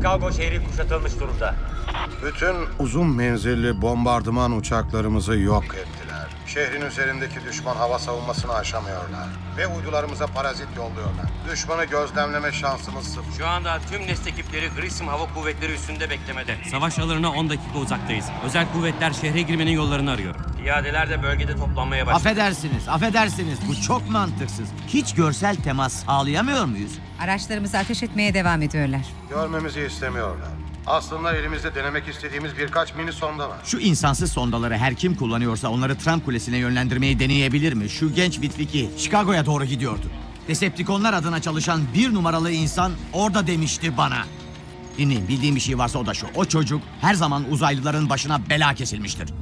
Chicago şehri kuşatılmış durumda. Bütün uzun menzilli bombardıman uçaklarımızı yok ettiler. Şehrin üzerindeki düşman hava savunmasını aşamıyorlar. Ve uydularımıza parazit yolluyorlar. Düşmanı gözlemleme şansımız sıfır. Şu anda tüm nest ekipleri Grissom Hava Kuvvetleri üstünde beklemede. Savaş alanına 10 dakika uzaktayız. Özel kuvvetler şehre girmenin yollarını arıyor. Piyadeler de bölgede toplanmaya başladı. Affedersiniz. Bu çok mantıksız. Hiç görsel temas sağlayamıyor muyuz? Araçlarımızı ateş etmeye devam ediyorlar. Görmemizi istemiyorlar. Aslında elimizde denemek istediğimiz birkaç mini sonda var. Şu insansız sondaları her kim kullanıyorsa onları Trump Kulesi'ne yönlendirmeyi deneyebilir mi? Şu genç Wittwick'i Chicago'ya doğru gidiyordu. Decepticonlar adına çalışan 1 numaralı insan orada demişti bana. Dinleyin, bildiğim bir şey varsa o da şu. O çocuk her zaman uzaylıların başına bela kesilmiştir.